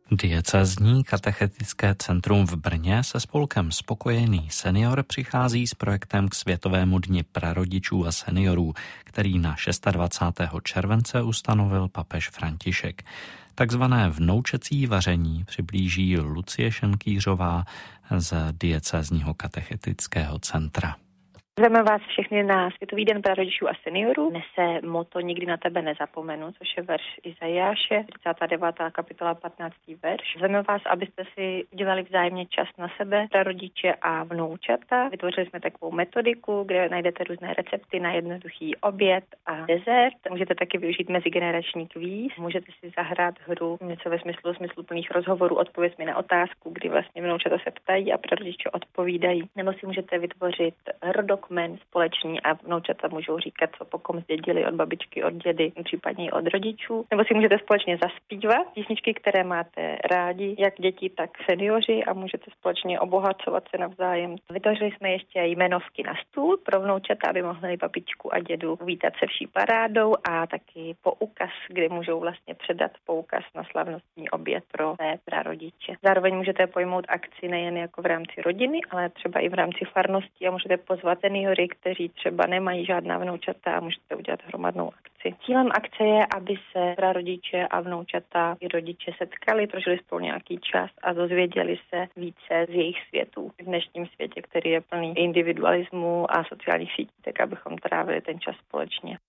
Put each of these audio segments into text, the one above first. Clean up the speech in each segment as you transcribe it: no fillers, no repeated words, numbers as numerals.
Diecézní katechetické centrum v Brně se spolkem Spokojený senior přichází s projektem k Světovému dni prarodičů a seniorů, který na 26. července ustanovil papež František. Takzvané vnoučecí vaření přiblíží Lucie Šenkýřová z Diecézního katechetického centra. Zveme vás všechny na Světový den prarodičů a seniorů. Nese moto Nikdy na tebe nezapomenu, což je verš Izajáše, 39. kapitola 15. verš. Zveme vás, abyste si udělali vzájemně čas na sebe, prarodiče a vnoučata. Vytvořili jsme takovou metodiku, kde najdete různé recepty na jednoduchý oběd a dezert. Můžete taky využít mezigenerační kvíz. Můžete si zahrát hru něco ve smysluplných rozhovorů, odpověď mi na otázku, kdy vlastně vnoučata se ptají a prarodiče odpovídají. Nebo si můžete vytvořit rodok společný a vnoučata můžou říkat, co po kom zdědili od babičky, od dědy, případně od rodičů. Nebo si můžete společně zaspívat písničky, které máte rádi, jak děti, tak seniori, a můžete společně obohacovat se navzájem. Vytvořili jsme ještě jmenovky na stůl pro vnoučata, aby mohli babičku a dědu vítat se vší parádou, a taky poukaz, kde můžou vlastně předat poukaz na slavnostní oběd pro své prarodiče. Zároveň můžete pojmout akci nejen jako v rámci rodiny, ale třeba i v rámci farnosti, a můžete pozvat seniory, kteří třeba nemají žádná vnoučata, a můžete udělat hromadnou akci. Cílem akce je, aby se prarodiče a vnoučata i rodiče setkali, prožili spolu nějaký čas a dozvěděli se více z jejich světů. V dnešním světě, který je plný individualismu a sociálních sítí, tak abychom trávili ten čas společně.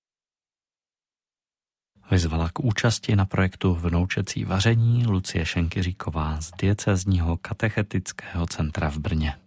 Vyzvala k účasti na projektu Vnoučecí vaření Lucie Šenkyříková z Diecézního katechetického centra v Brně.